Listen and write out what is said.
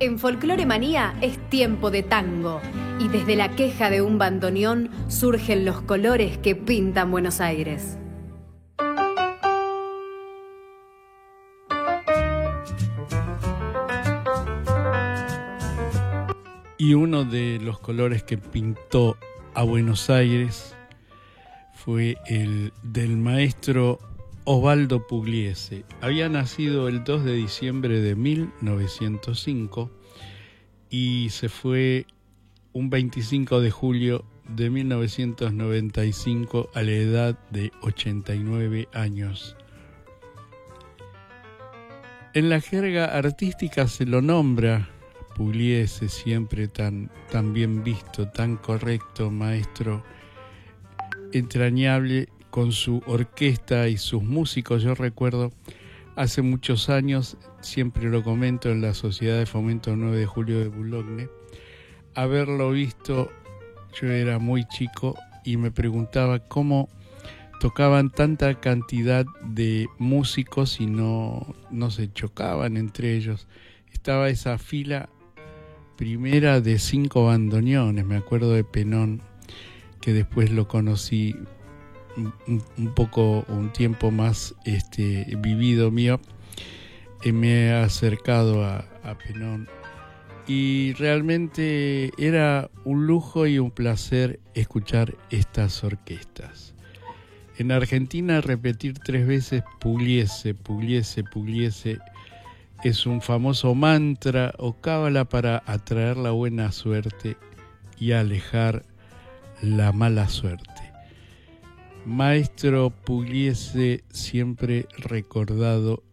En Folclore Manía es tiempo de tango y desde la queja de un bandoneón surgen los colores que pintan Buenos Aires. Y uno de los colores que pintó a Buenos Aires fue el del maestro Osvaldo Pugliese. Había nacido el 2 de diciembre de 1905 y se fue un 25 de julio de 1995 a la edad de 89 años. En la jerga artística se lo nombra Pugliese, siempre tan bien visto, tan correcto, maestro entrañable con su orquesta y sus músicos. Yo recuerdo hace muchos años, siempre lo comento, en la Sociedad de Fomento 9 de Julio de Boulogne, haberlo visto. Yo era muy chico y me preguntaba cómo tocaban tanta cantidad de músicos y no se chocaban entre ellos. Estaba esa fila primera de 5 bandoneones. Me acuerdo de Penón, que después lo conocí un tiempo más vivido mío, me he acercado a Penón y realmente era un lujo y un placer escuchar estas orquestas. En Argentina repetir 3 veces Pugliese, Pugliese, Pugliese es un famoso mantra o cábala para atraer la buena suerte y alejar la mala suerte. Maestro Pugliese, siempre recordado